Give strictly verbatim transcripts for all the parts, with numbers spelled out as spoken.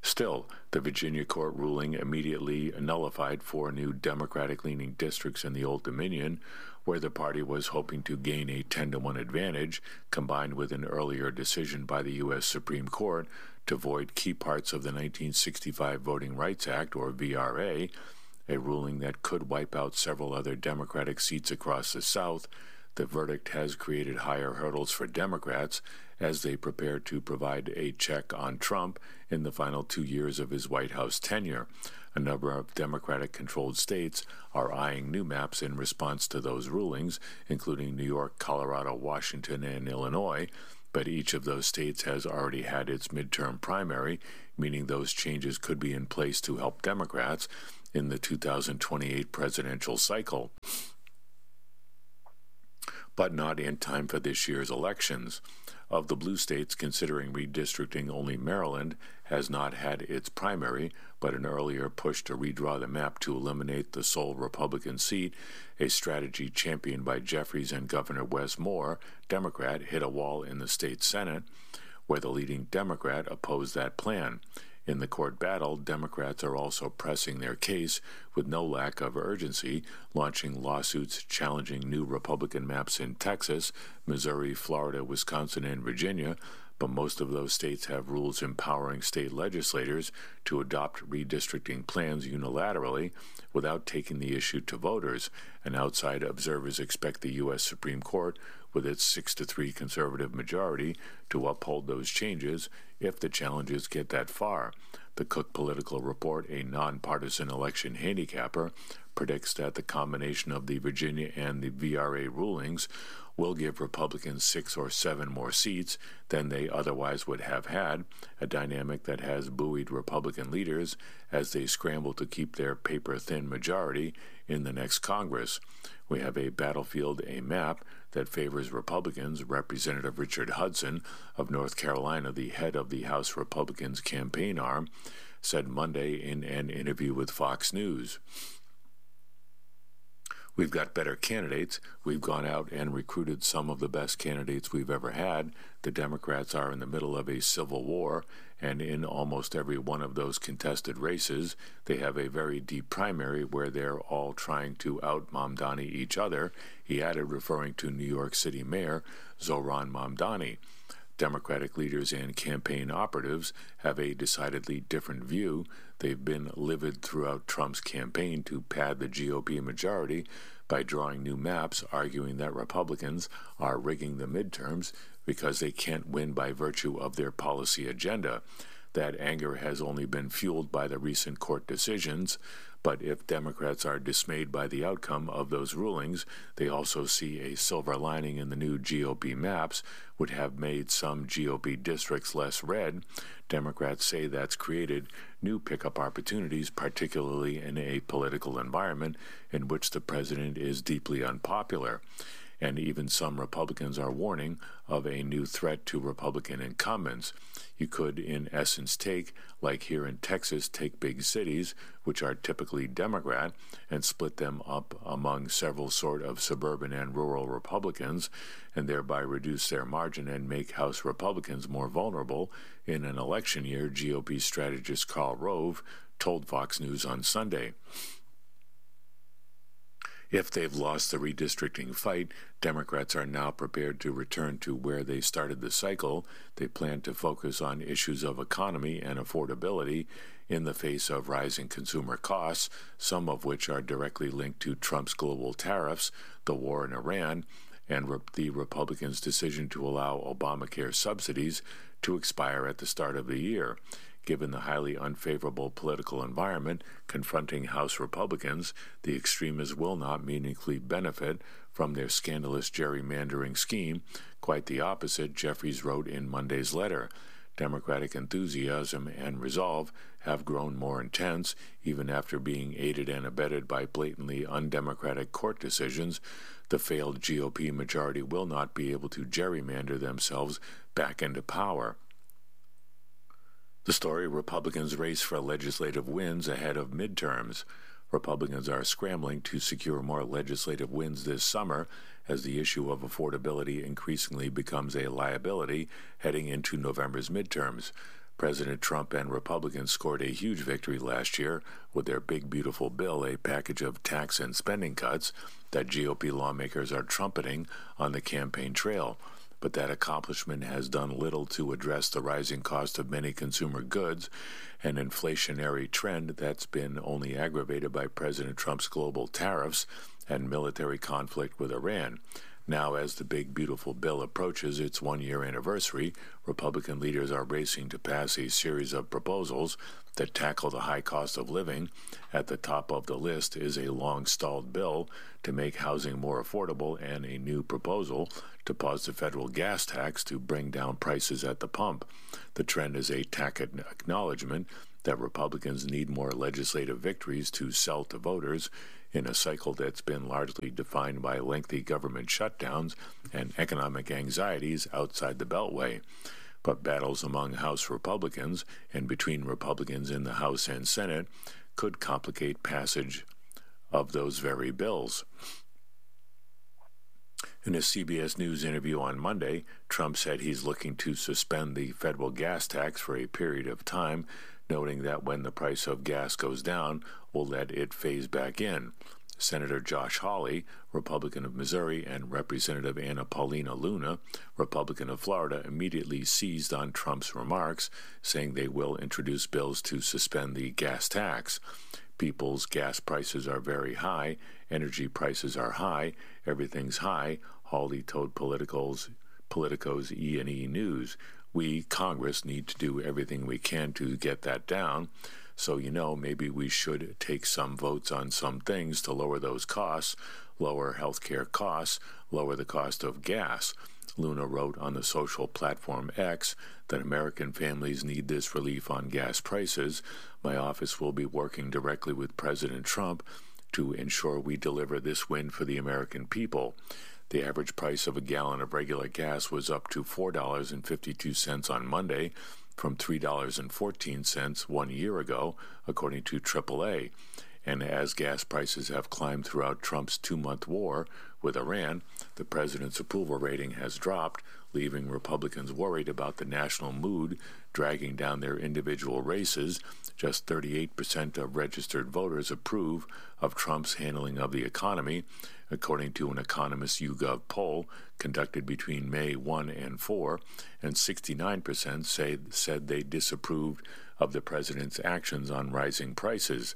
Still, the Virginia court ruling immediately nullified four new Democratic-leaning districts in the Old Dominion, where the party was hoping to gain a ten to one advantage, combined with an earlier decision by the U S Supreme Court to void key parts of the nineteen sixty-five Voting Rights Act, or V R A, a ruling that could wipe out several other Democratic seats across the South. The verdict has created higher hurdles for Democrats as they prepare to provide a check on Trump in the final two years of his White House tenure. A number of Democratic-controlled states are eyeing new maps in response to those rulings, including New York, Colorado, Washington, and Illinois, but each of those states has already had its midterm primary, meaning those changes could be in place to help Democrats in the two thousand twenty-eight presidential cycle, but not in time for this year's elections. Of the blue states considering redistricting, only Maryland has not had its primary, but an earlier push to redraw the map to eliminate the sole Republican seat, a strategy championed by Jeffries and Governor Wes Moore, Democrat, hit a wall in the state Senate, where the leading Democrat opposed that plan. In the court battle, Democrats are also pressing their case with no lack of urgency, launching lawsuits challenging new Republican maps in Texas, Missouri, Florida, Wisconsin, and Virginia, but most of those states have rules empowering state legislators to adopt redistricting plans unilaterally without taking the issue to voters, and outside observers expect the U S Supreme Court, with its six to three conservative majority, to uphold those changes if the challenges get that far. The Cook Political Report, a nonpartisan election handicapper, predicts that the combination of the Virginia and the V R A rulings will give Republicans six or seven more seats than they otherwise would have had, a dynamic that has buoyed Republican leaders as they scramble to keep their paper-thin majority in the next Congress. We have a battlefield, a map, that favors Republicans. Representative Richard Hudson of North Carolina, the head of the House Republicans campaign arm, said Monday in an interview with Fox News, "We've got better candidates. We've gone out and recruited some of the best candidates we've ever had. The Democrats are in the middle of a civil war, and in almost every one of those contested races, they have a very deep primary where they're all trying to out-Mamdani each other," he added, referring to New York City Mayor Zohran Mamdani. Democratic leaders and campaign operatives have a decidedly different view. They've been livid throughout Trump's campaign to pad the G O P majority by drawing new maps, arguing that Republicans are rigging the midterms because they can't win by virtue of their policy agenda. That anger has only been fueled by the recent court decisions, but if Democrats are dismayed by the outcome of those rulings, they also see a silver lining in the new G O P maps, would have made some G O P districts less red. Democrats say that's created new pickup opportunities, particularly in a political environment in which the president is deeply unpopular. And even some Republicans are warning of a new threat to Republican incumbents. You could, in essence, take, like here in Texas, take big cities, which are typically Democrat, and split them up among several sort of suburban and rural Republicans, and thereby reduce their margin and make House Republicans more vulnerable in an election year, G O P strategist Karl Rove told Fox News on Sunday. If they've lost the redistricting fight, Democrats are now prepared to return to where they started the cycle. They plan to focus on issues of economy and affordability in the face of rising consumer costs, some of which are directly linked to Trump's global tariffs, the war in Iran, and re- the Republicans' decision to allow Obamacare subsidies to expire at the start of the year. Given the highly unfavorable political environment confronting House Republicans, the extremists will not meaningfully benefit from their scandalous gerrymandering scheme. Quite the opposite, Jeffries wrote in Monday's letter. Democratic enthusiasm and resolve have grown more intense, even after being aided and abetted by blatantly undemocratic court decisions. The failed G O P majority will not be able to gerrymander themselves back into power. The story: Republicans race for legislative wins ahead of midterms. Republicans are scrambling to secure more legislative wins this summer as the issue of affordability increasingly becomes a liability heading into November's midterms. President Trump and Republicans scored a huge victory last year with their big, beautiful bill, a package of tax and spending cuts that G O P lawmakers are trumpeting on the campaign trail. But that accomplishment has done little to address the rising cost of many consumer goods, an inflationary trend that's been only aggravated by President Trump's global tariffs and military conflict with Iran. Now, as the big, beautiful bill approaches its one-year anniversary, Republican leaders are racing to pass a series of proposals that tackle the high cost of living. At the top of the list is a long-stalled bill to make housing more affordable and a new proposal to pause the federal gas tax to bring down prices at the pump. The trend is a tacit acknowledgement that Republicans need more legislative victories to sell to voters in a cycle that's been largely defined by lengthy government shutdowns and economic anxieties outside the Beltway. But battles among House Republicans and between Republicans in the House and Senate could complicate passage of those very bills. In a C B S News interview on Monday, Trump said he's looking to suspend the federal gas tax for a period of time, noting that when the price of gas goes down, we'll let it phase back in. Senator Josh Hawley, Republican of Missouri, and Representative Anna Paulina Luna, Republican of Florida, immediately seized on Trump's remarks, saying they will introduce bills to suspend the gas tax. People's gas prices are very high, energy prices are high, everything's high, Hawley told Politicals, Politico's E and E News. We, Congress, need to do everything we can to get that down. So, you know, maybe we should take some votes on some things to lower those costs, lower health care costs, lower the cost of gas. Luna wrote on the social platform X that American families need this relief on gas prices. My office will be working directly with President Trump to ensure we deliver this win for the American people. The average price of a gallon of regular gas was up to four dollars and fifty-two cents on Monday from three dollars and fourteen cents one year ago, according to triple A. And as gas prices have climbed throughout Trump's two-month war with Iran, the president's approval rating has dropped, leaving Republicans worried about the national mood dragging down their individual races. Just thirty-eight percent of registered voters approve of Trump's handling of the economy, according to an Economist YouGov poll conducted between May first and fourth, and sixty-nine percent say, said they disapproved of the president's actions on rising prices.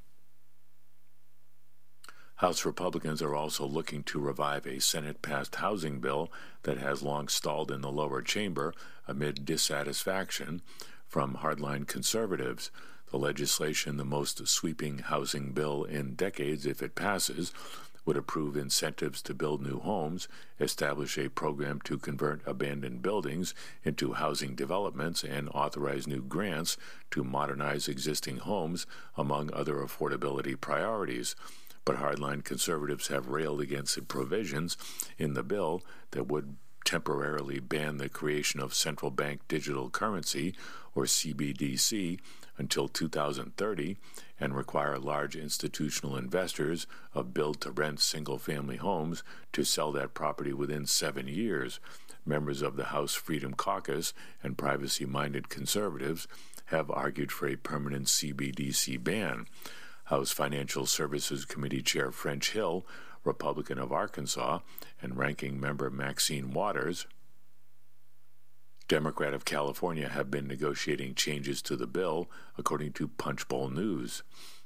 House Republicans are also looking to revive a Senate-passed housing bill that has long stalled in the lower chamber amid dissatisfaction from hardline conservatives. The legislation, the most sweeping housing bill in decades if it passes, would approve incentives to build new homes, establish a program to convert abandoned buildings into housing developments, and authorize new grants to modernize existing homes, among other affordability priorities. But hardline conservatives have railed against the provisions in the bill that would temporarily ban the creation of central bank digital currency, or C B D C, until two thousand thirty, and require large institutional investors of build-to-rent single-family homes to sell that property within seven years. Members of the House Freedom Caucus and privacy-minded conservatives have argued for a permanent C B D C ban. House Financial Services Committee Chair French Hill, Republican of Arkansas, and Ranking Member Maxine Waters, Democrat of California, have been negotiating changes to the bill, according to Punchbowl News.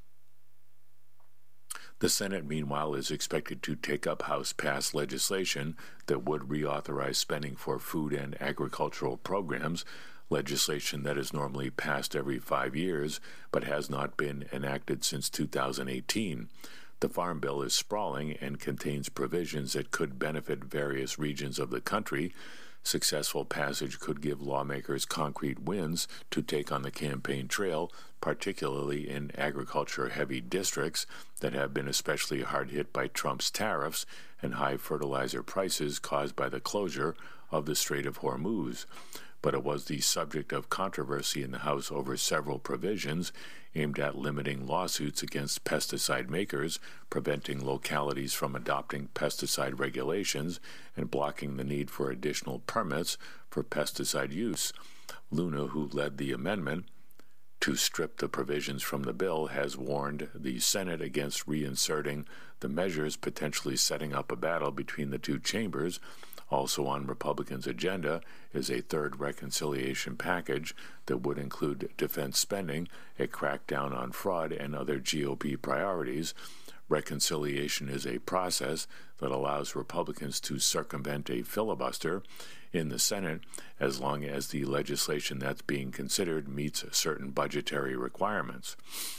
The Senate, meanwhile, is expected to take up House-passed legislation that would reauthorize spending for food and agricultural programs, legislation that is normally passed every five years but has not been enacted since two thousand eighteen. The Farm Bill is sprawling and contains provisions that could benefit various regions of the country. Successful passage could give lawmakers concrete wins to take on the campaign trail, particularly in agriculture-heavy districts that have been especially hard hit by Trump's tariffs and high fertilizer prices caused by the closure of the Strait of Hormuz. But it was the subject of controversy in the House over several provisions aimed at limiting lawsuits against pesticide makers, preventing localities from adopting pesticide regulations, and blocking the need for additional permits for pesticide use. Luna, who led the amendment to strip the provisions from the bill, has warned the Senate against reinserting the measures, potentially setting up a battle between the two chambers. Also on Republicans' agenda is a third reconciliation package that would include defense spending, a crackdown on fraud, and other G O P priorities. Reconciliation is a process that allows Republicans to circumvent a filibuster in the Senate as long as the legislation that's being considered meets certain budgetary requirements.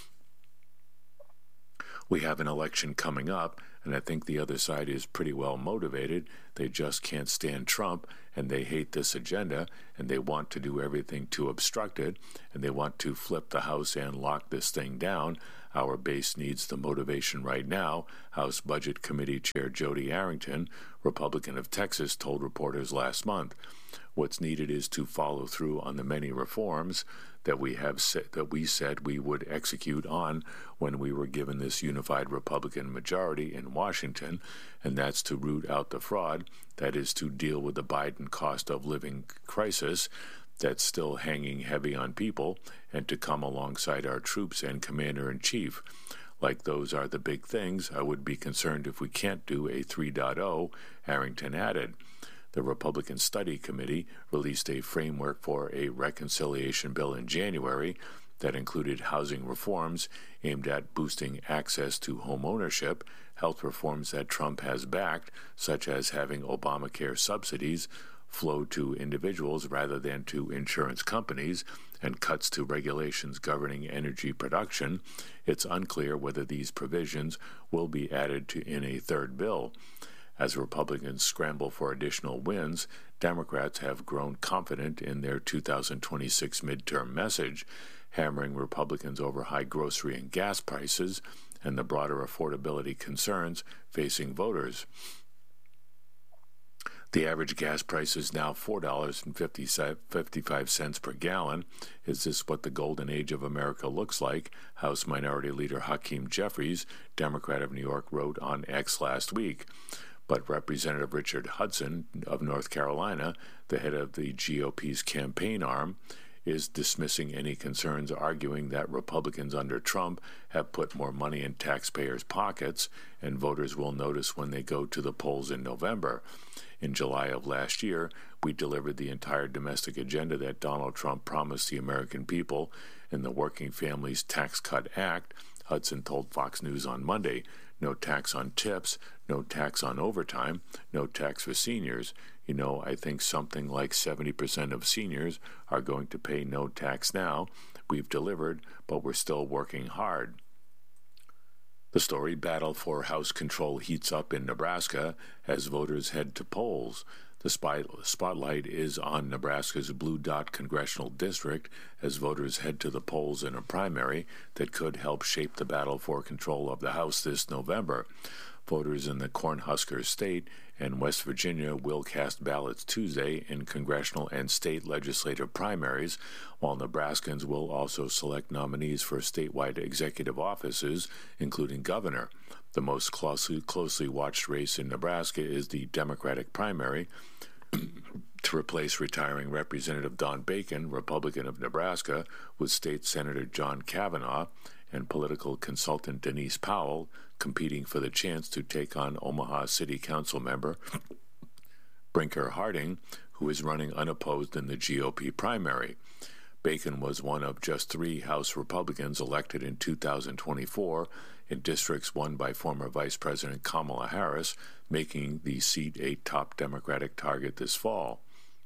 We have an election coming up, and I think the other side is pretty well motivated. They just can't stand Trump, and they hate this agenda, and they want to do everything to obstruct it, and they want to flip the House and lock this thing down. Our base needs the motivation right now, House Budget Committee Chair Jody Arrington, Republican of Texas, told reporters last month. What's needed is to follow through on the many reforms that we have said, that we said we would execute on when we were given this unified Republican majority in Washington, and that's to root out the fraud, that is to deal with the Biden cost of living crisis that's still hanging heavy on people, and to come alongside our troops and commander-in-chief. Like those are the big things. I would be concerned if we can't do a three point oh, Arrington added. The Republican Study Committee released a framework for a reconciliation bill in January that included housing reforms aimed at boosting access to home ownership, health reforms that Trump has backed, such as having Obamacare subsidies flow to individuals rather than to insurance companies, and cuts to regulations governing energy production. It's unclear whether these provisions will be added to in a third bill. As Republicans scramble for additional wins, Democrats have grown confident in their two thousand twenty-six midterm message, hammering Republicans over high grocery and gas prices and the broader affordability concerns facing voters. The average gas price is now four dollars and fifty-five cents per gallon. Is this what the golden age of America looks like? House Minority Leader Hakeem Jeffries, Democrat of New York, wrote on X last week. But Representative Richard Hudson of North Carolina, the head of the G O P's campaign arm, is dismissing any concerns, arguing that Republicans under Trump have put more money in taxpayers' pockets, and voters will notice when they go to the polls in November. In July of last year, we delivered the entire domestic agenda that Donald Trump promised the American people in the Working Families Tax Cut Act, Hudson told Fox News on Monday. No tax on tips, no tax on overtime, no tax for seniors. You know, I think something like seventy percent of seniors are going to pay no tax now. We've delivered, but we're still working hard. The story battle for House control heats up in Nebraska as voters head to polls. The spotlight is on Nebraska's Blue Dot Congressional District as voters head to the polls in a primary that could help shape the battle for control of the House this November. Voters in the Cornhusker State and West Virginia will cast ballots Tuesday in congressional and state legislative primaries, while Nebraskans will also select nominees for statewide executive offices, including governor. The most closely, closely watched race in Nebraska is the Democratic primary to replace retiring Representative Don Bacon, Republican of Nebraska, with State Senator John Kavanaugh and political consultant Denise Powell competing for the chance to take on Omaha City Council member Brinker Harding, who is running unopposed in the G O P primary. Bacon was one of just three House Republicans elected in two thousand twenty-four in districts won by former Vice President Kamala Harris, making the seat a top Democratic target this fall.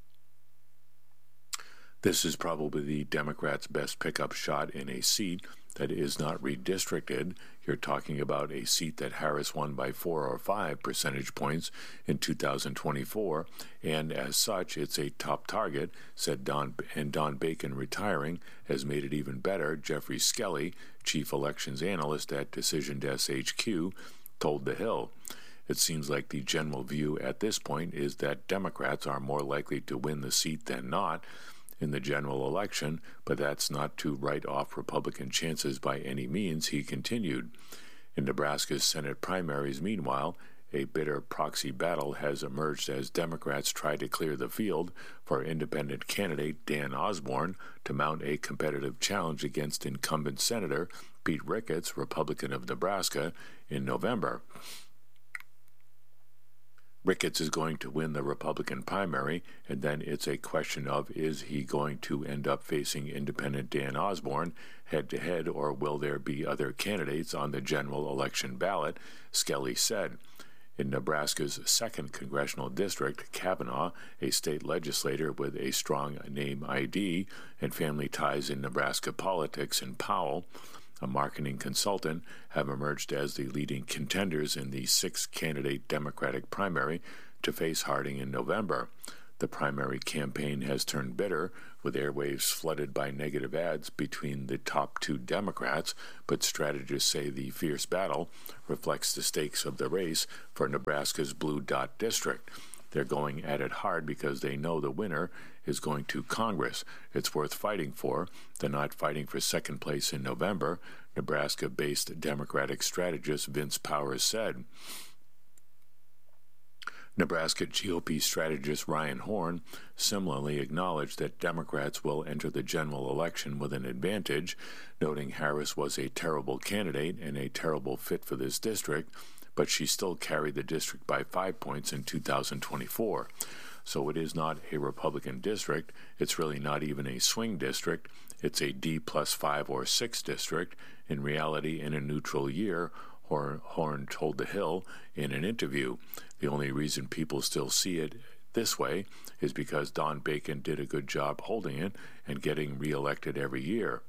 This is probably the Democrats' best pickup shot in a seat that is not redistricted. You're talking about a seat that Harris won by four or five percentage points in two thousand twenty-four, and as such, it's a top target, said Don, and Don Bacon retiring has made it even better. Jeffrey Skelly, chief elections analyst at Decision Desk H Q, told The Hill. It seems like the general view at this point is that Democrats are more likely to win the seat than not in the general election, but that's not to write off Republican chances by any means, he continued. In Nebraska's Senate primaries, meanwhile, A bitter proxy battle has emerged as Democrats try to clear the field for independent candidate Dan Osborne to mount a competitive challenge against incumbent Senator Pete Ricketts, Republican of Nebraska, in November. Ricketts is going to win the Republican primary, and then it's a question of, is he going to end up facing independent Dan Osborne head-to-head, or will there be other candidates on the general election ballot, Skelly said. In Nebraska's second congressional district, Kavanaugh, a state legislator with a strong name I D and family ties in Nebraska politics, and Powell, a marketing consultant, have emerged as the leading contenders in the six-candidate Democratic primary to face Harding in November. The primary campaign has turned bitter, with airwaves flooded by negative ads between the top two Democrats, but strategists say the fierce battle reflects the stakes of the race for Nebraska's Blue Dot District. They're going at it hard because they know the winner is going to Congress. It's worth fighting for. They're not fighting for second place in November, Nebraska-based Democratic strategist Vince Powers said. Nebraska G O P strategist Ryan Horn similarly acknowledged that Democrats will enter the general election with an advantage, noting Harris was a terrible candidate and a terrible fit for this district, but she still carried the district by five points in two thousand twenty-four. So it is not a Republican district. It's really not even a swing district. It's a D plus five or six district. In reality, in a neutral year, Horn told The Hill in an interview. The only reason people still see it this way is because Don Bacon did a good job holding it and getting reelected every year.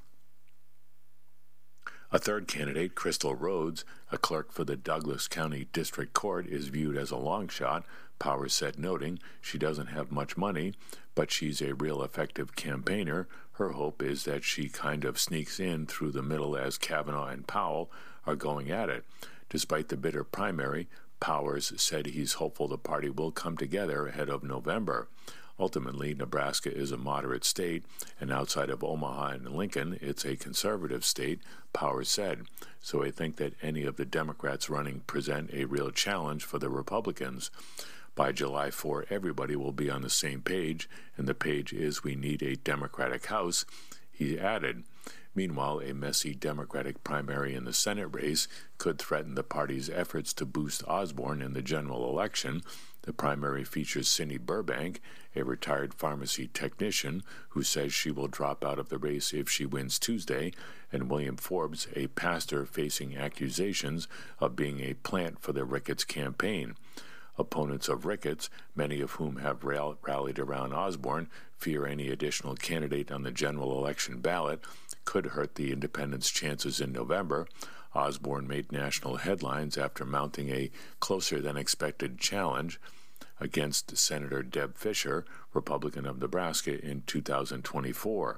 A third candidate, Crystal Rhodes, a clerk for the Douglas County District Court, is viewed as a long shot, Powers said, noting she doesn't have much money, but she's a real effective campaigner. Her hope is that she kind of sneaks in through the middle as Kavanaugh and Powell are going at it. Despite the bitter primary, Powers said he's hopeful the party will come together ahead of November. Ultimately, Nebraska is a moderate state, and outside of Omaha and Lincoln, it's a conservative state, Powers said. So I think that any of the Democrats running present a real challenge for the Republicans. By July fourth, everybody will be on the same page, and the page is we need a Democratic House, he added. Meanwhile, a messy Democratic primary in the Senate race could threaten the party's efforts to boost Osborne in the general election. The primary features Cindy Burbank, a retired pharmacy technician who says she will drop out of the race if she wins Tuesday, and William Forbes, a pastor facing accusations of being a plant for the Ricketts campaign. Opponents of Ricketts, many of whom have rall- rallied around Osborne, fear any additional candidate on the general election ballot could hurt the independent's chances in November. Osborne made national headlines after mounting a closer-than-expected challenge against Senator Deb Fischer, Republican of Nebraska, in two thousand twenty-four.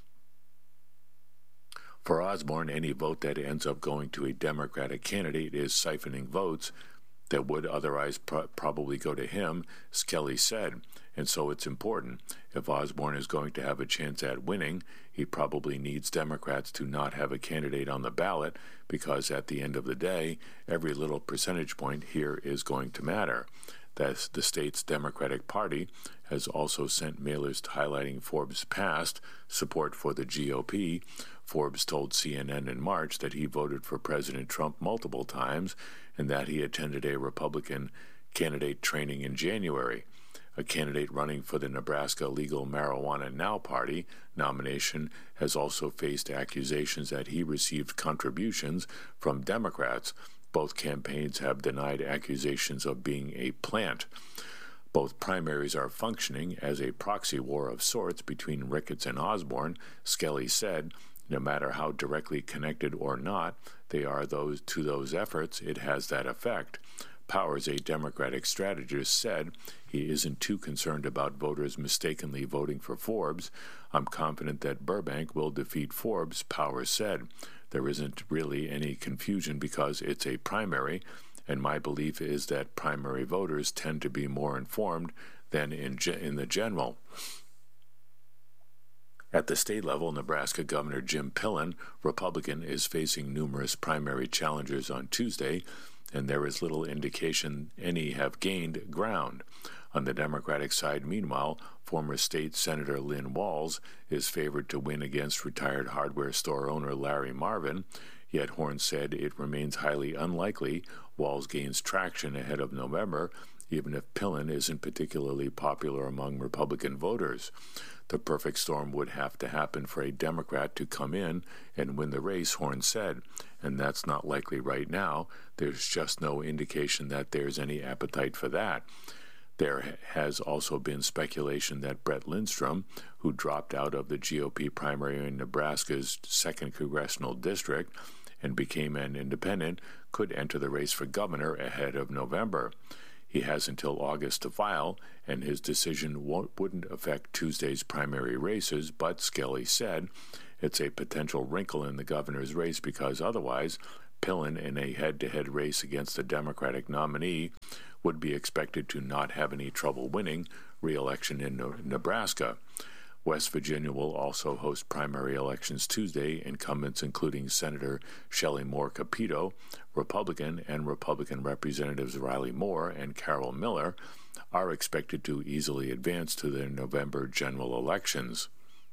For Osborne, any vote that ends up going to a Democratic candidate is siphoning votes that would otherwise pro- probably go to him, Skelly said, and so it's important. If Osborne is going to have a chance at winning, he probably needs Democrats to not have a candidate on the ballot, because at the end of the day, every little percentage point here is going to matter. Thus, the state's Democratic Party has also sent mailers highlighting Forbes' past support for the G O P. Forbes told C N N in March that he voted for President Trump multiple times and that he attended a Republican candidate training in January. A candidate running for the Nebraska Legal Marijuana Now Party nomination has also faced accusations that he received contributions from Democrats. Both campaigns have denied accusations of being a plant. Both primaries are functioning as a proxy war of sorts between Ricketts and Osborne, Skelly said. No matter how directly connected or not they are those to those efforts, it has that effect. Powers, a Democratic strategist, said he isn't too concerned about voters mistakenly voting for Forbes. I'm confident that Burbank will defeat Forbes, Powers said. There isn't really any confusion because it's a primary, and my belief is that primary voters tend to be more informed than in, ge- in the general. At the state level, Nebraska Governor Jim Pillen, Republican, is facing numerous primary challengers on Tuesday. and there is little indication any have gained ground. On the Democratic side, meanwhile, former state Senator Lynn Walz is favored to win against retired hardware store owner Larry Marvin, yet Horn said it remains highly unlikely Walz gains traction ahead of November, even if Pillen isn't particularly popular among Republican voters. The perfect storm would have to happen for a Democrat to come in and win the race, Horn said, and that's not likely right now. There's just no indication that there's any appetite for that. There has also been speculation that Brett Lindstrom, who dropped out of the G O P primary in Nebraska's second congressional district and became an independent, could enter the race for governor ahead of November. He has until August to file, and his decision won't, wouldn't affect Tuesday's primary races, but Skelly said it's a potential wrinkle in the governor's race because otherwise, Pillen in a head-to-head race against the Democratic nominee would be expected to not have any trouble winning re-election in Nebraska. West Virginia will also host primary elections Tuesday. Incumbents including Senator Shelley Moore Capito, Republican, and Republican Representatives Riley Moore and Carol Miller are expected to easily advance to the November general elections.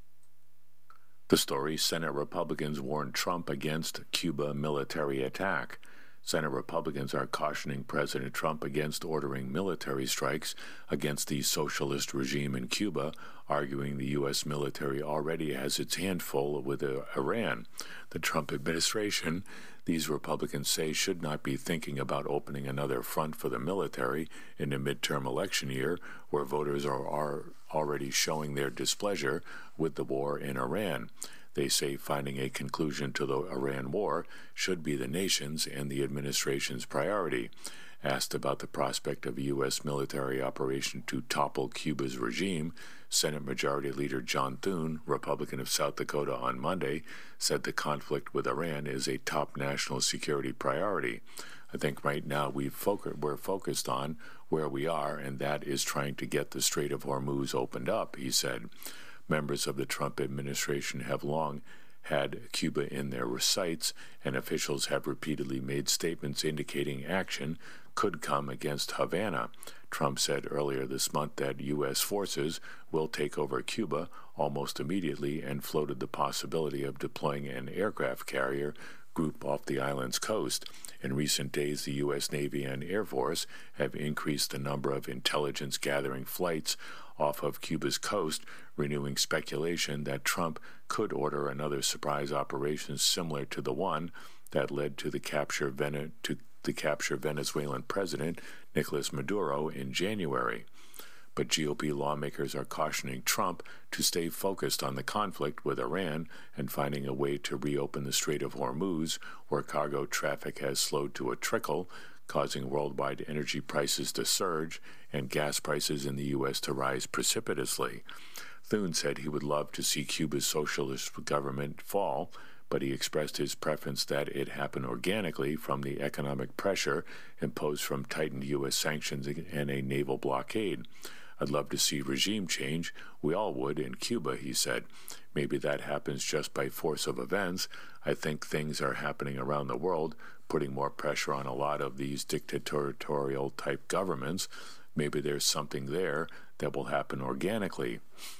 The story: Senate Republicans warn Trump against Cuba military attack. Senate Republicans are cautioning President Trump against ordering military strikes against the socialist regime in Cuba, arguing the U S military already has its hand full with Iran. The Trump administration, these Republicans say, should not be thinking about opening another front for the military in a midterm election year where voters are, are already showing their displeasure with the war in Iran. They say finding a conclusion to the Iran war should be the nation's and the administration's priority. Asked about the prospect of a U S military operation to topple Cuba's regime, Senate Majority Leader John Thune, Republican of South Dakota, on Monday said the conflict with Iran is a top national security priority. I think right now we've foc- we're focused on where we are, and that is trying to get the Strait of Hormuz opened up, he said. Members of the Trump administration have long had Cuba in their sights, and officials have repeatedly made statements indicating action could come against Havana. Trump said earlier this month that U S forces will take over Cuba almost immediately and floated the possibility of deploying an aircraft carrier group off the island's coast. In recent days, the U S Navy and Air Force have increased the number of intelligence-gathering flights off of Cuba's coast, renewing speculation that Trump could order another surprise operation similar to the one that led to the capture Vene- to the capture Venezuelan President Nicolas Maduro in January. But G O P lawmakers are cautioning Trump to stay focused on the conflict with Iran and finding a way to reopen the Strait of Hormuz, where cargo traffic has slowed to a trickle, causing worldwide energy prices to surge and gas prices in the U S to rise precipitously. Thune said he would love to see Cuba's socialist government fall, but he expressed his preference that it happen organically from the economic pressure imposed from tightened U S sanctions and a naval blockade. I'd love to see regime change. We all would in Cuba, he said. Maybe that happens just by force of events. I think things are happening around the world, putting more pressure on a lot of these dictatorial-type governments. Maybe there's something there that will happen organically.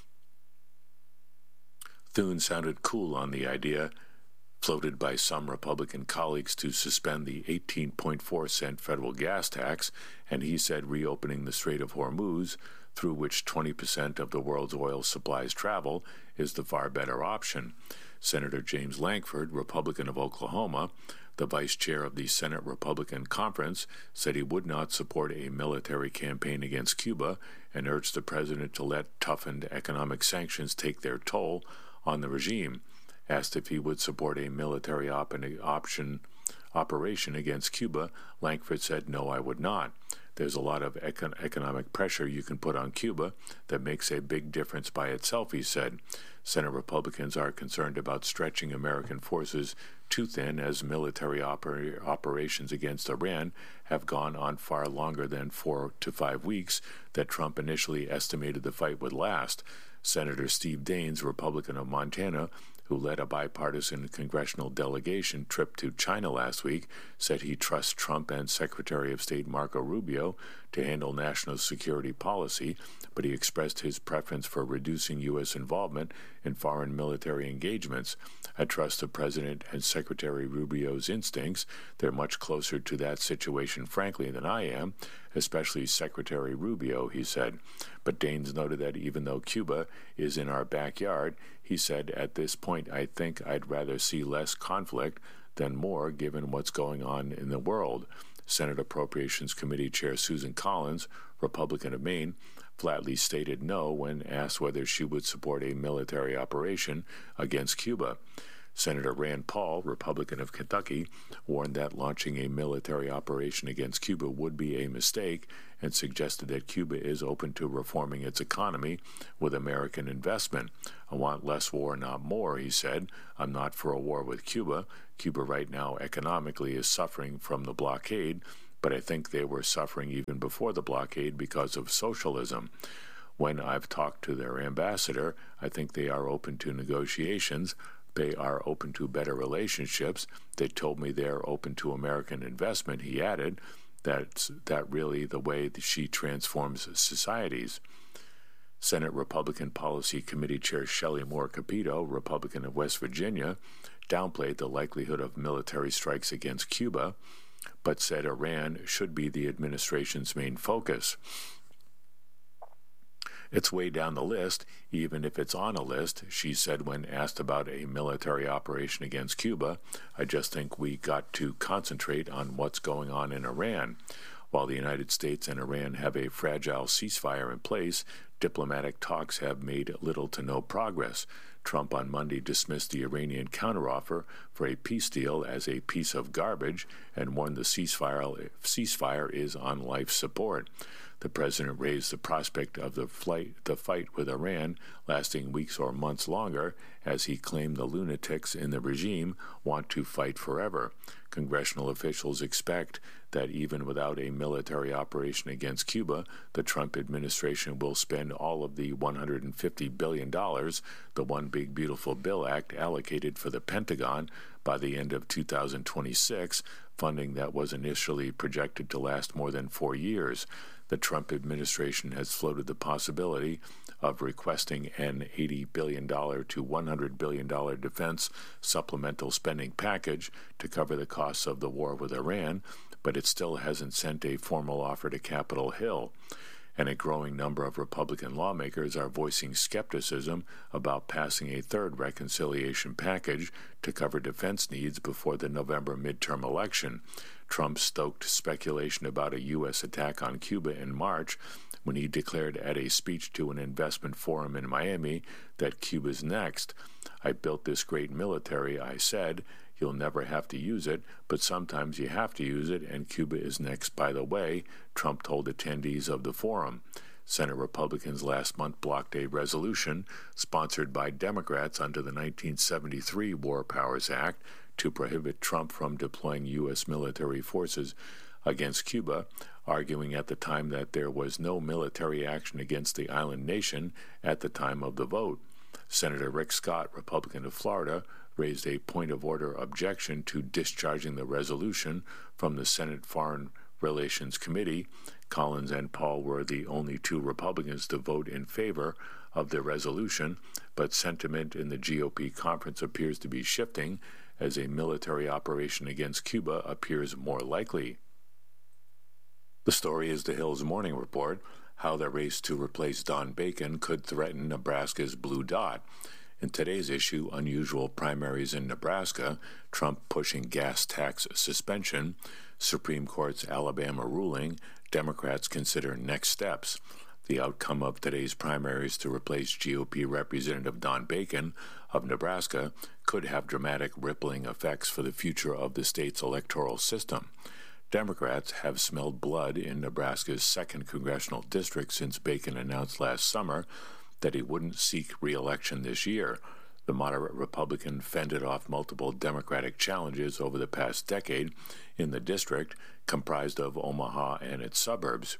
Thune sounded cool on the idea, floated by some Republican colleagues, to suspend the eighteen point four cent federal gas tax, and he said reopening the Strait of Hormuz, through which twenty percent of the world's oil supplies travel, is the far better option. Senator James Lankford, Republican of Oklahoma, the vice chair of the Senate Republican Conference, said he would not support a military campaign against Cuba and urged the president to let toughened economic sanctions take their toll on the regime. Asked if he would support a military op- option operation against Cuba, Lankford said, "No, I would not. There's a lot of econ- economic pressure you can put on Cuba that makes a big difference by itself," he said. Senate Republicans are concerned about stretching American forces too thin as military oper- operations against Iran have gone on far longer than four to five weeks that Trump initially estimated the fight would last. Senator Steve Daines, Republican of Montana, who led a bipartisan congressional delegation trip to China last week, said he trusts Trump and Secretary of State Marco Rubio to handle national security policy, but he expressed his preference for reducing U S involvement in foreign military engagements. I trust the President and Secretary Rubio's instincts. They're much closer to that situation, frankly, than I am, especially Secretary Rubio, he said. But Daines noted that even though Cuba is in our backyard, he said, at this point, I think I'd rather see less conflict than more, given what's going on in the world. Senate Appropriations Committee Chair Susan Collins, Republican of Maine, flatly stated no when asked whether she would support a military operation against Cuba. Senator Rand Paul, Republican of Kentucky, warned that launching a military operation against Cuba would be a mistake and suggested that Cuba is open to reforming its economy with American investment. I want less war, not more, he said. I'm not for a war with Cuba. Cuba right now economically is suffering from the blockade, but I think they were suffering even before the blockade because of socialism. When I've talked to their ambassador, I think they are open to negotiations. They are open to better relationships. They told me they're open to American investment, he added. That's that really the way that she transforms societies. Senate Republican Policy Committee Chair Shelley Moore Capito, Republican of West Virginia, downplayed the likelihood of military strikes against Cuba, but said Iran should be the administration's main focus. It's way down the list, even if it's on a list, she said when asked about a military operation against Cuba. I just think we got to concentrate on what's going on in Iran. While the United States and Iran have a fragile ceasefire in place, diplomatic talks have made little to no progress. Trump on Monday dismissed the Iranian counteroffer for a peace deal as a piece of garbage and warned the ceasefire, ceasefire is on life support. The president raised the prospect of the, flight, the fight with Iran lasting weeks or months longer, as he claimed the lunatics in the regime want to fight forever. Congressional officials expect that even without a military operation against Cuba, the Trump administration will spend all of the one hundred fifty billion dollars, the One Big Beautiful Bill Act, allocated for the Pentagon by the end of two thousand twenty-six, funding that was initially projected to last more than four years. The Trump administration has floated the possibility of requesting an eighty billion dollars to one hundred billion dollars defense supplemental spending package to cover the costs of the war with Iran, but it still hasn't sent a formal offer to Capitol Hill. And a growing number of Republican lawmakers are voicing skepticism about passing a third reconciliation package to cover defense needs before the November midterm election. Trump stoked speculation about a U S attack on Cuba in March when he declared at a speech to an investment forum in Miami that Cuba's next. I built this great military, I said. You'll never have to use it, but sometimes you have to use it, and Cuba is next, by the way, Trump told attendees of the forum. Senate Republicans last month blocked a resolution sponsored by Democrats under the nineteen seventy-three War Powers Act to prohibit Trump from deploying U S military forces against Cuba, arguing at the time that there was no military action against the island nation at the time of the vote. Senator Rick Scott, Republican of Florida, raised a point of order objection to discharging the resolution from the Senate Foreign Relations Committee. Collins and Paul were the only two Republicans to vote in favor of the resolution, but sentiment in the G O P conference appears to be shifting as a military operation against Cuba appears more likely. The story is the Hill's Morning Report, how the race to replace Don Bacon could threaten Nebraska's blue dot. In today's issue, unusual primaries in Nebraska, Trump pushing gas tax suspension, Supreme Court's Alabama ruling, Democrats consider next steps. The outcome of today's primaries to replace G O P Representative Don Bacon of Nebraska could have dramatic rippling effects for the future of the state's electoral system. Democrats have smelled blood in Nebraska's second congressional district since Bacon announced last summer that he wouldn't seek re-election this year. The moderate Republican fended off multiple Democratic challenges over the past decade in the district, comprised of Omaha and its suburbs.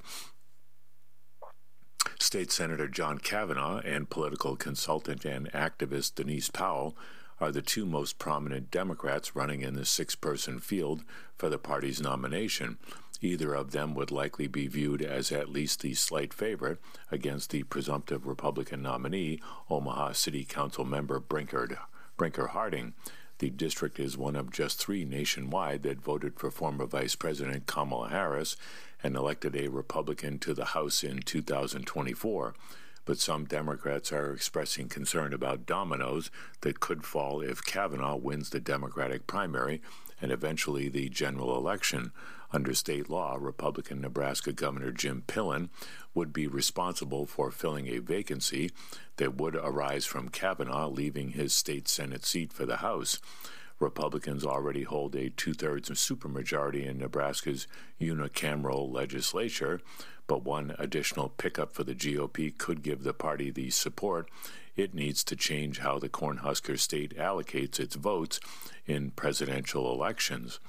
State Senator John Kavanaugh and political consultant and activist Denise Powell are the two most prominent Democrats running in the six-person field for the party's nomination. Either of them would likely be viewed as at least the slight favorite against the presumptive Republican nominee, Omaha City Council member Brinker, Brinker Harding. The district is one of just three nationwide that voted for former Vice President Kamala Harris and elected a Republican to the House in two thousand twenty-four. But some Democrats are expressing concern about dominoes that could fall if Kavanaugh wins the Democratic primary and eventually the general election. Under state law, Republican Nebraska Governor Jim Pillen would be responsible for filling a vacancy that would arise from Kavanaugh leaving his state Senate seat for the House. Republicans already hold a two-thirds supermajority in Nebraska's unicameral legislature, but one additional pickup for the G O P could give the party the support it needs to change how the Cornhusker state allocates its votes in presidential elections.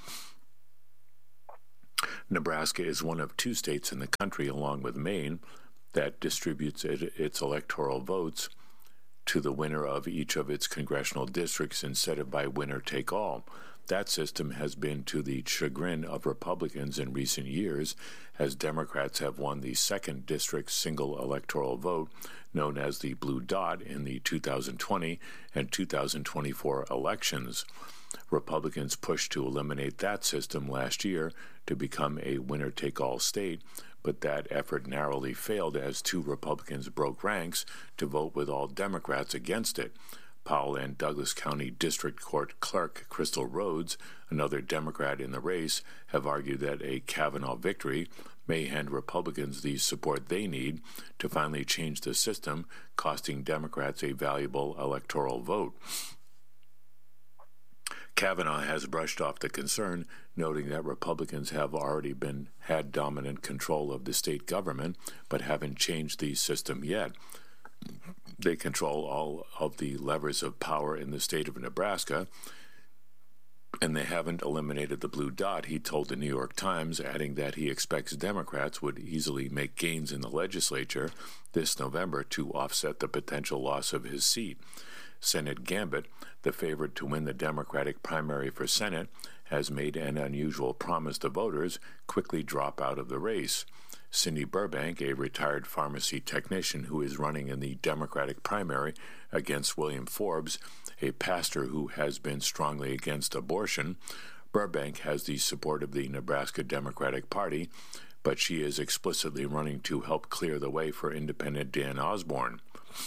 Nebraska is one of two states in the country, along with Maine, that distributes it, its electoral votes to the winner of each of its congressional districts instead of by winner-take-all. That system has been to the chagrin of Republicans in recent years, as Democrats have won the second district single electoral vote, known as the Blue Dot, in the two thousand twenty and two thousand twenty-four elections. Republicans pushed to eliminate that system last year to become a winner-take-all state, but that effort narrowly failed as two Republicans broke ranks to vote with all Democrats against it. Powell and Douglas County District Court Clerk Crystal Rhodes, another Democrat in the race, have argued that a Kavanaugh victory may hand Republicans the support they need to finally change the system, costing Democrats a valuable electoral vote. Kavanaugh has brushed off the concern, noting that Republicans have already been had dominant control of the state government, but haven't changed the system yet. They control all of the levers of power in the state of Nebraska, and they haven't eliminated the blue dot, he told the New York Times, adding that he expects Democrats would easily make gains in the legislature this November to offset the potential loss of his seat. Senate Gambit, the favorite to win the Democratic primary for Senate, has made an unusual promise to voters quickly drop out of the race. Cindy Burbank, a retired pharmacy technician who is running in the Democratic primary against William Forbes, a pastor who has been strongly against abortion. Burbank has the support of the Nebraska Democratic Party, but she is explicitly running to help clear the way for independent Dan Osborne.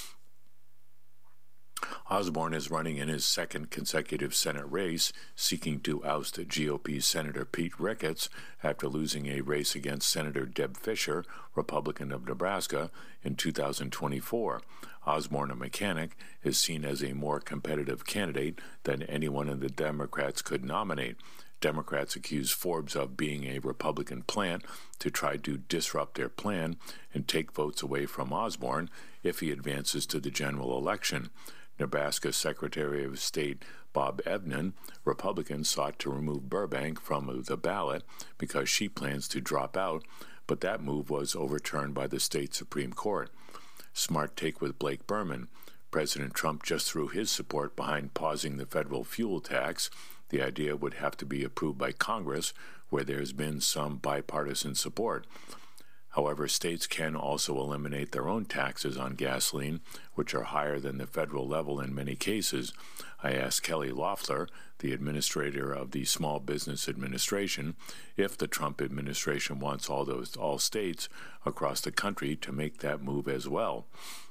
Osborne is running in his second consecutive Senate race, seeking to oust G O P Senator Pete Ricketts after losing a race against Senator Deb Fischer, Republican of Nebraska, in two thousand twenty-four. Osborne, a mechanic, is seen as a more competitive candidate than anyone in the Democrats could nominate. Democrats accuse Forbes of being a Republican plant to try to disrupt their plan and take votes away from Osborne if he advances to the general election. Nebraska Secretary of State Bob Evnen, Republicans, sought to remove Burbank from the ballot because she plans to drop out, but that move was overturned by the state Supreme Court. Smart take with Blake Berman. President Trump just threw his support behind pausing the federal fuel tax. The idea would have to be approved by Congress, where there's been some bipartisan support. However, states can also eliminate their own taxes on gasoline, which are higher than the federal level in many cases. I asked Kelly Loeffler, the administrator of the Small Business Administration, if the Trump administration wants all those all states across the country to make that move as well.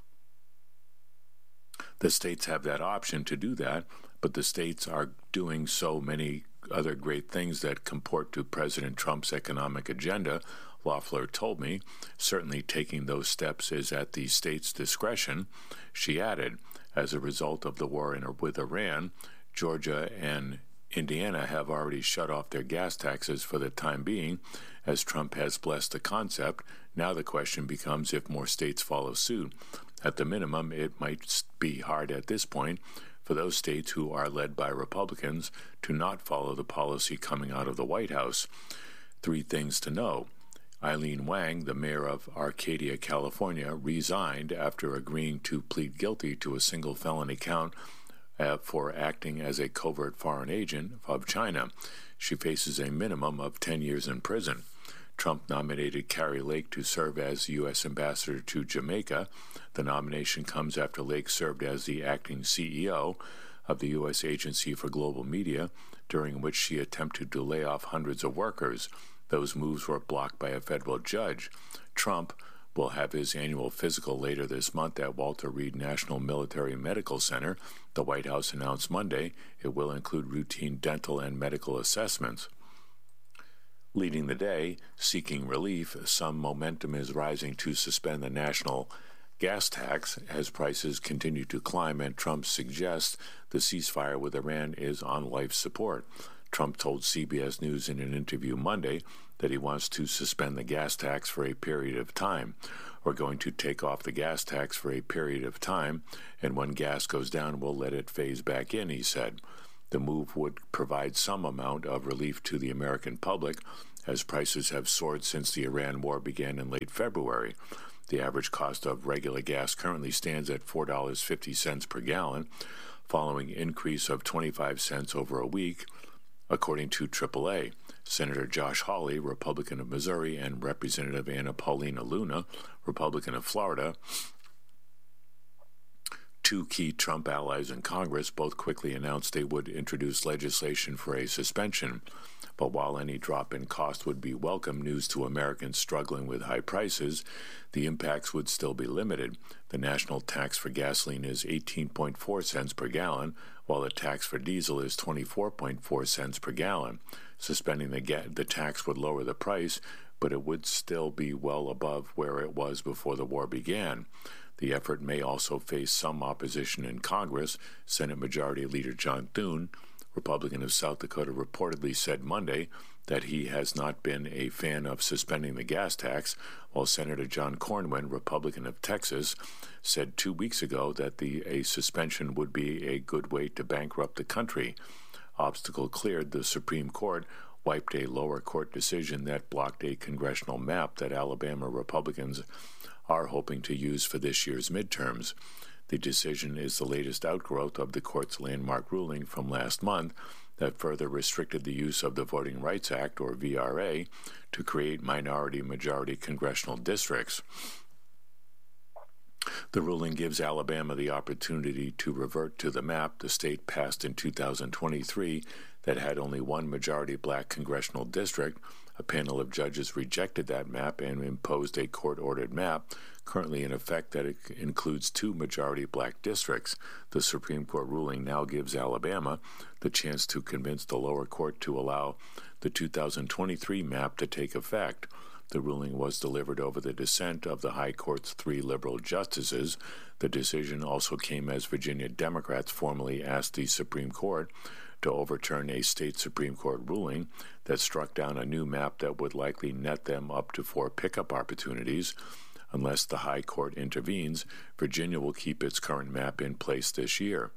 The states have that option to do that, but the states are doing so many other great things that comport to President Trump's economic agenda. Loeffler told me, certainly taking those steps is at the state's discretion. She added, as a result of the war in, with Iran, Georgia and Indiana have already shut off their gas taxes for the time being, as Trump has blessed the concept. Now the question becomes if more states follow suit. At the minimum, it might be hard at this point for those states who are led by Republicans to not follow the policy coming out of the White House. Three things to know. Eileen Wang, the mayor of Arcadia, California, resigned after agreeing to plead guilty to a single felony count uh, for acting as a covert foreign agent of China. She faces a minimum of ten years in prison. Trump nominated Kari Lake to serve as U S ambassador to Jamaica. The nomination comes after Lake served as the acting C E O of the U S Agency for Global Media, during which she attempted to lay off hundreds of workers. Those moves were blocked by a federal judge. Trump will have his annual physical later this month at Walter Reed National Military Medical Center. The White House announced Monday it will include routine dental and medical assessments. Leading the day, seeking relief, some momentum is rising to suspend the national gas tax as prices continue to climb, and Trump suggests the ceasefire with Iran is on life support. Trump told C B S News in an interview Monday that he wants to suspend the gas tax for a period of time. We're going to take off the gas tax for a period of time, and when gas goes down, we'll let it phase back in, he said. The move would provide some amount of relief to the American public, as prices have soared since the Iran war began in late February. The average cost of regular gas currently stands at four dollars and fifty cents per gallon, following an increase of twenty-five cents over a week, according to triple A. Senator Josh Hawley, Republican of Missouri, and Representative Anna Paulina Luna, Republican of Florida, two key Trump allies in Congress, both quickly announced they would introduce legislation for a suspension. But while any drop in cost would be welcome news to Americans struggling with high prices, the impacts would still be limited. The national tax for gasoline is eighteen point four cents per gallon, while the tax for diesel is twenty-four point four cents per gallon. Suspending the, ga- the tax would lower the price, but it would still be well above where it was before the war began. The effort may also face some opposition in Congress. Senate Majority Leader John Thune, Republican of South Dakota, reportedly said Monday that he has not been a fan of suspending the gas tax, while Senator John Cornyn, Republican of Texas, said two weeks ago that the a suspension would be a good way to bankrupt the country. Obstacle cleared, the Supreme Court wiped a lower court decision that blocked a congressional map that Alabama Republicans are hoping to use for this year's midterms. The decision is the latest outgrowth of the court's landmark ruling from last month that further restricted the use of the Voting Rights Act, or V R A, to create minority-majority congressional districts. The ruling gives Alabama the opportunity to revert to the map the state passed in two thousand twenty-three that had only one majority black congressional district. A panel of judges rejected that map and imposed a court-ordered map currently in effect that it includes two majority black districts. The Supreme Court ruling now gives Alabama the chance to convince the lower court to allow the two thousand twenty-three map to take effect. The ruling was delivered over the dissent of the High Court's three liberal justices. The decision also came as Virginia Democrats formally asked the Supreme Court to overturn a state Supreme Court ruling that struck down a new map that would likely net them up to four pickup opportunities. Unless the High Court intervenes, Virginia will keep its current map in place this year.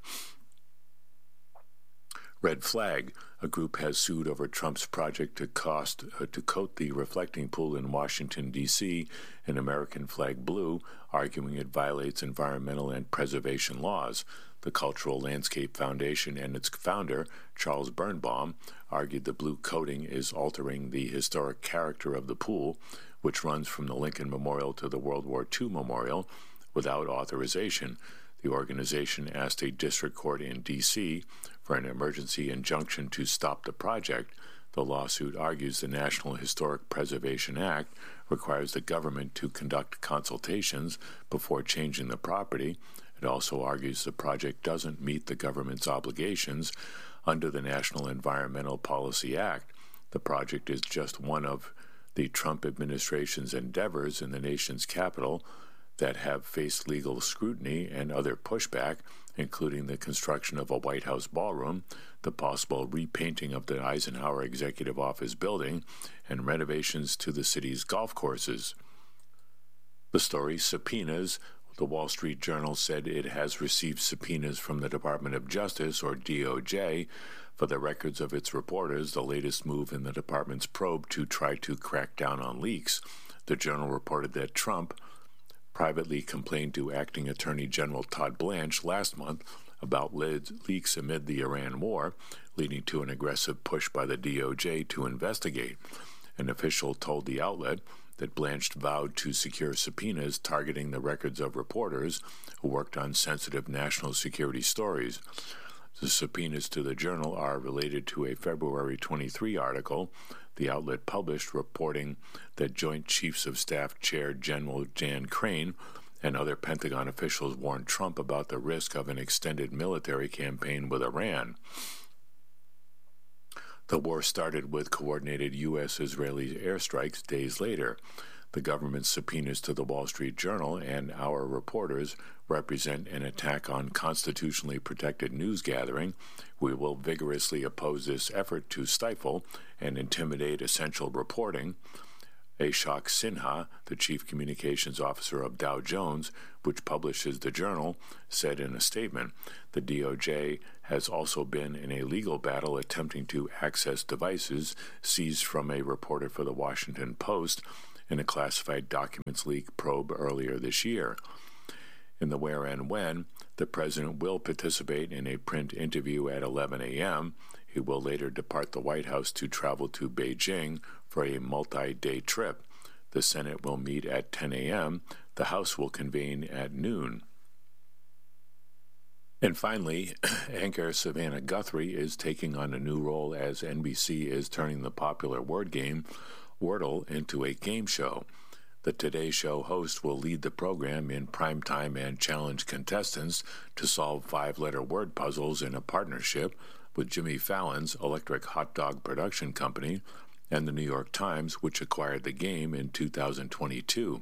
Red Flag, a group has sued over Trump's project to cost uh, to coat the reflecting pool in Washington, D C in American flag blue, arguing it violates environmental and preservation laws. The Cultural Landscape Foundation and its founder, Charles Birnbaum, argued the blue coating is altering the historic character of the pool, which runs from the Lincoln Memorial to the World War Two Memorial, without authorization. The organization asked a district court in D C for an emergency injunction to stop the project. The lawsuit argues the National Historic Preservation Act requires the government to conduct consultations before changing the property. It also argues the project doesn't meet the government's obligations under the National Environmental Policy Act. The project is just one of the Trump administration's endeavors in the nation's capital that have faced legal scrutiny and other pushback, including the construction of a White House ballroom, the possible repainting of the Eisenhower Executive Office building, and renovations to the city's golf courses. The story subpoenas. The Wall Street Journal said it has received subpoenas from the Department of Justice, or D O J, for the records of its reporters, the latest move in the department's probe to try to crack down on leaks. The Journal reported that Trump privately complained to Acting Attorney General Todd Blanche last month about leaks amid the Iran war, leading to an aggressive push by the D O J to investigate. An official told the outlet that Blanchett vowed to secure subpoenas targeting the records of reporters who worked on sensitive national security stories. The subpoenas to the Journal are related to a February twenty-third article the outlet published reporting that Joint Chiefs of Staff Chair General Jan Crane and other Pentagon officials warned Trump about the risk of an extended military campaign with Iran. The war started with coordinated U S Israeli airstrikes days later. The government's subpoenas to the Wall Street Journal and our reporters represent an attack on constitutionally protected news gathering. We will vigorously oppose this effort to stifle and intimidate essential reporting. Ashok Sinha, the chief communications officer of Dow Jones, which publishes the Journal, said in a statement, the D O J has also been in a legal battle attempting to access devices seized from a reporter for the Washington Post in a classified documents leak probe earlier this year. In the where and when, the president will participate in a print interview at eleven a.m. He will later depart the White House to travel to Beijing for a multi-day trip. The Senate will meet at ten a.m. The House will convene at noon. And finally, anchor Savannah Guthrie is taking on a new role as N B C is turning the popular word game Wordle into a game show. The Today Show host will lead the program in primetime and challenge contestants to solve five-letter word puzzles in a partnership with Jimmy Fallon's Electric Hot Dog Production Company and the New York Times, which acquired the game in two thousand twenty-two.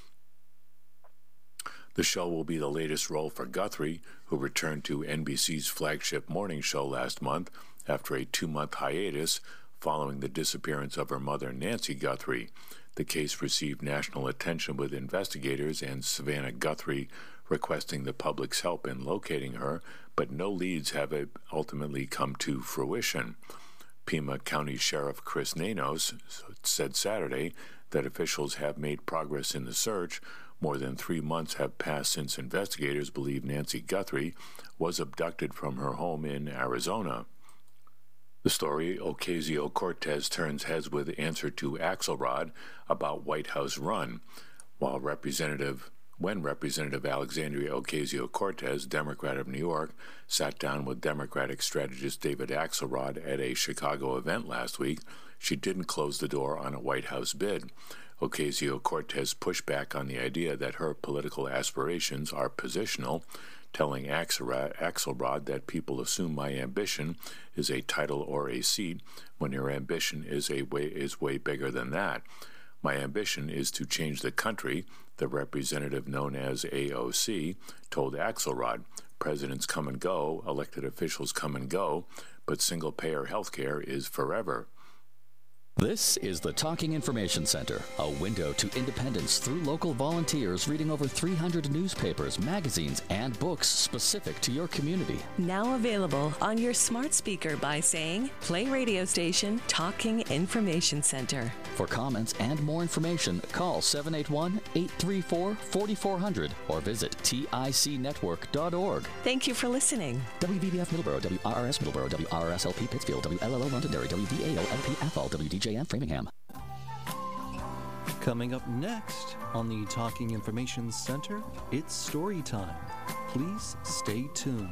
The show will be the latest role for Guthrie, who returned to N B C's flagship morning show last month after a two-month hiatus following the disappearance of her mother, Nancy Guthrie. The case received national attention with investigators and Savannah Guthrie requesting the public's help in locating her, but no leads have ultimately come to fruition. Pima County Sheriff Chris Nanos said Saturday that officials have made progress in the search. More than three months have passed since investigators believe Nancy Guthrie was abducted from her home in Arizona. The story, Ocasio-Cortez turns heads with answer to Axelrod about White House run, while Representative when Representative Alexandria Ocasio-Cortez, Democrat of New York, sat down with Democratic strategist David Axelrod at a Chicago event last week, she didn't close the door on a White House bid. Ocasio-Cortez pushed back on the idea that her political aspirations are positional, telling Axelrod that people assume my ambition is a title or a seat when your ambition is a way is way bigger than that. My ambition is to change the country, the representative known as A O C told Axelrod. Presidents come and go, elected officials come and go, but single-payer health care is forever. This is the Talking Information Center, a window to independence through local volunteers reading over three hundred newspapers, magazines, and books specific to your community. Now available on your smart speaker by saying, play radio station Talking Information Center. For comments and more information, call seven eight one, eight three four, four four zero zero or visit tic network dot org. Thank you for listening. W V B F Middleborough, W R R S Middleborough, W R R S L P Pittsfield, W L L O Londonderry, W V A O L P Athol, W D J M Framingham. Coming up next on the Talking Information Center, it's story time. Please stay tuned.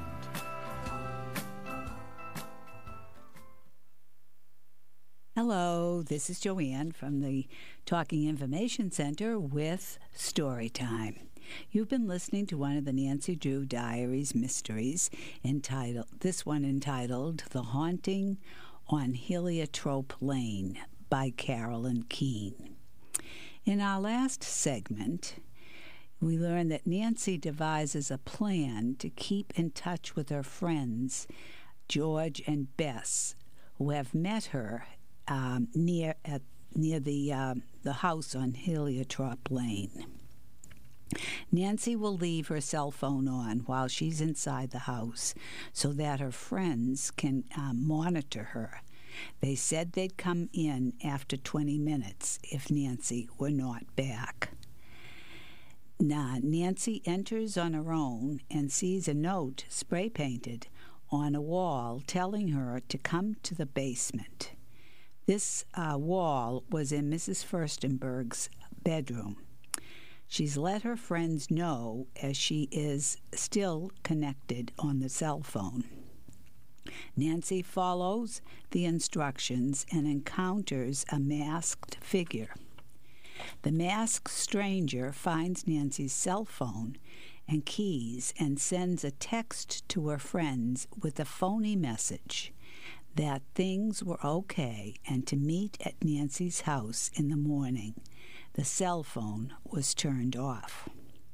Hello, this is Joanne from the Talking Information Center with Storytime. You've been listening to one of the Nancy Drew Diaries mysteries, entitled this one entitled The Haunting on Heliotrope Lane by Carolyn Keene. In our last segment, we learned that Nancy devises a plan to keep in touch with her friends, George and Bess, who have met her Um, near at near the uh, the house on Heliotrope Lane. Nancy will leave her cell phone on while she's inside the house so that her friends can uh, monitor her. They said they'd come in after twenty minutes if Nancy were not back. Now, Nancy enters on her own and sees a note spray-painted on a wall telling her to come to the basement. This uh, wall was in Missus Furstenberg's bedroom. She's let her friends know as she is still connected on the cell phone. Nancy follows the instructions and encounters a masked figure. The masked stranger finds Nancy's cell phone and keys and sends a text to her friends with a phony message that things were okay and to meet at Nancy's house in the morning. The cell phone was turned off.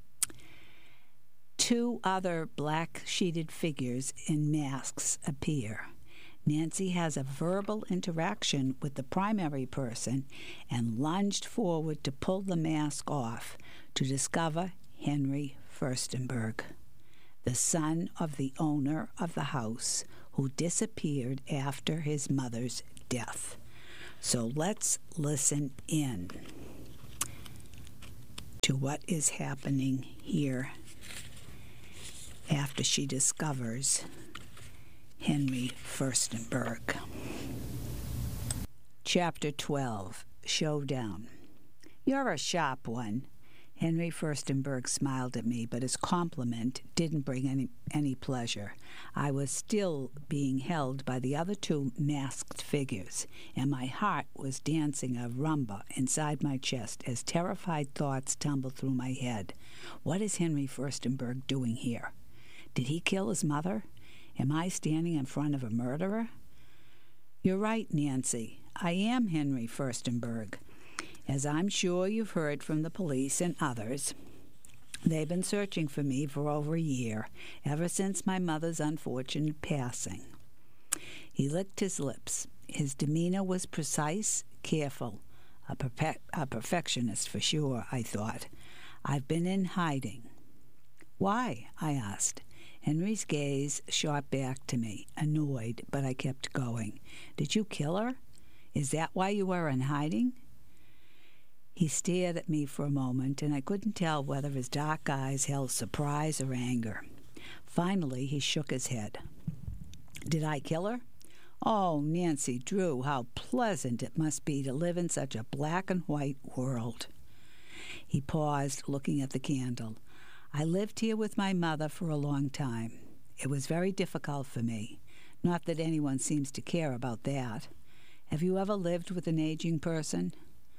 Two other black-sheeted figures in masks appear. Nancy has a verbal interaction with the primary person and lunged forward to pull the mask off to discover Henry Furstenberg, the son of the owner of the house who disappeared after his mother's death. So let's listen in to what is happening here after she discovers Henry Furstenberg. Chapter twelve, Showdown. You're a sharp one. Henry Furstenberg smiled at me, but his compliment didn't bring any, any pleasure. I was still being held by the other two masked figures, and my heart was dancing a rumba inside my chest as terrified thoughts tumbled through my head. What is Henry Furstenberg doing here? Did he kill his mother? Am I standing in front of a murderer? You're right, Nancy. I am Henry Furstenberg. As I'm sure you've heard from the police and others, they've been searching for me for over a year, ever since my mother's unfortunate passing. He licked his lips. His demeanor was precise, careful, a, perpe- a perfectionist for sure, I thought. I've been in hiding. Why? I asked. Henry's gaze shot back to me, annoyed, but I kept going. Did you kill her? Is that why you were in hiding? He stared at me for a moment, and I couldn't tell whether his dark eyes held surprise or anger. Finally, he shook his head. Did I kill her? Oh, Nancy Drew, how pleasant it must be to live in such a black and white world. He paused, looking at the candle. I lived here with my mother for a long time. It was very difficult for me. Not that anyone seems to care about that. Have you ever lived with an aging person?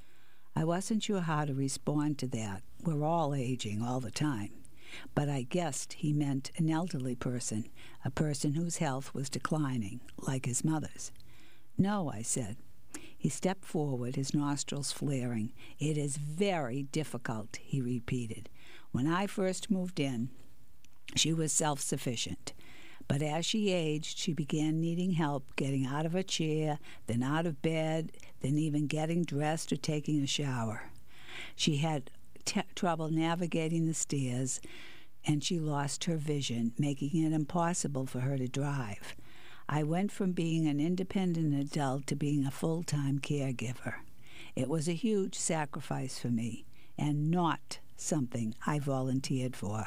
I wasn't sure how to respond to that. We're all aging all the time. But I guessed he meant an elderly person, a person whose health was declining, like his mother's. No, I said. He stepped forward, his nostrils flaring. It is very difficult, he repeated. When I first moved in, she was self-sufficient. But as she aged, she began needing help getting out of a chair, then out of bed, then even getting dressed or taking a shower. She had t- trouble navigating the stairs, and she lost her vision, making it impossible for her to drive. I went from being an independent adult to being a full-time caregiver. It was a huge sacrifice for me, and not something I volunteered for.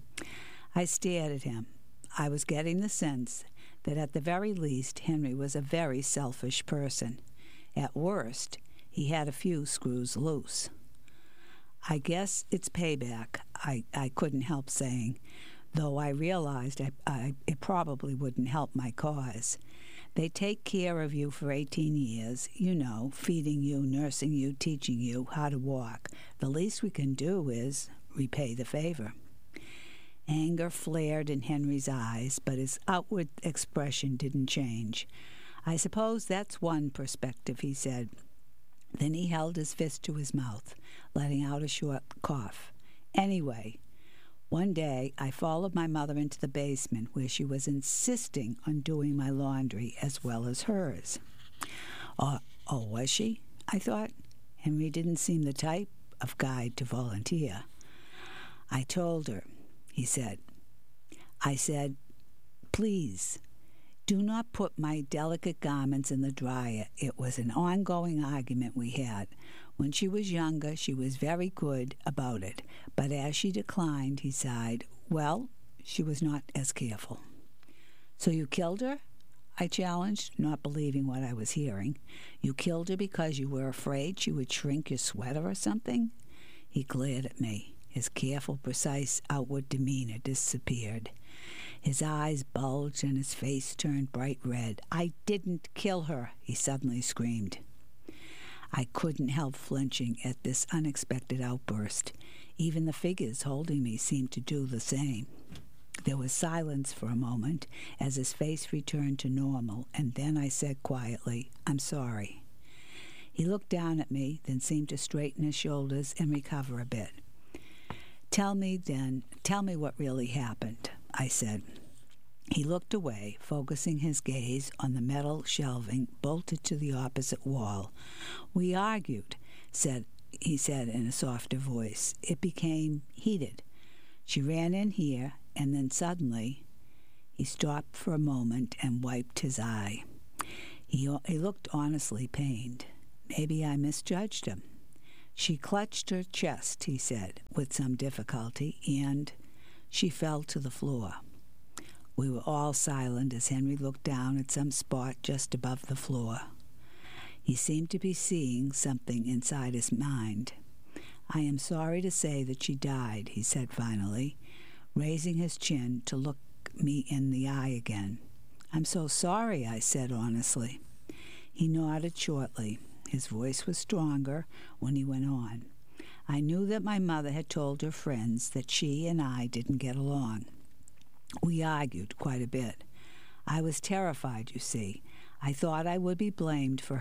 I stared at him. I was getting the sense that at the very least Henry was a very selfish person. At worst, he had a few screws loose. I guess it's payback, I, I couldn't help saying, though I realized I, I, it probably wouldn't help my cause. They take care of you for eighteen years, you know, feeding you, nursing you, teaching you how to walk. The least we can do is repay the favor. Anger flared in Henry's eyes, but his outward expression didn't change. I suppose that's one perspective, he said. Then he held his fist to his mouth, letting out a short cough. Anyway, one day I followed my mother into the basement where she was insisting on doing my laundry as well as hers. Oh, oh was she? I thought. Henry didn't seem the type of guy to volunteer. I told her. He said. I said, please, do not put my delicate garments in the dryer. It was an ongoing argument we had. When she was younger, she was very good about it, but as she declined, he sighed, well, she was not as careful. So you killed her? I challenged, not believing what I was hearing. You killed her because you were afraid she would shrink your sweater or something? He glared at me. His careful, precise outward demeanor disappeared. His eyes bulged and his face turned bright red. I didn't kill her, he suddenly screamed. I couldn't help flinching at this unexpected outburst. Even the figures holding me seemed to do the same. There was silence for a moment as his face returned to normal, and then I said quietly, I'm sorry. He looked down at me, then seemed to straighten his shoulders and recover a bit. Tell me then, tell me what really happened, I said. He looked away, focusing his gaze on the metal shelving bolted to the opposite wall. We argued, said he said in a softer voice. It became heated. She ran in here, and then suddenly he stopped for a moment and wiped his eye. He, he looked honestly pained. Maybe I misjudged him. She clutched her chest, he said, with some difficulty, and she fell to the floor. We were all silent as Henry looked down at some spot just above the floor. He seemed to be seeing something inside his mind. I am sorry to say that she died, he said finally, raising his chin to look me in the eye again. I'm so sorry, I said honestly. He nodded shortly. His voice was stronger when he went on. I knew that my mother had told her friends that she and I didn't get along. We argued quite a bit. I was terrified, you see. I thought I would be blamed for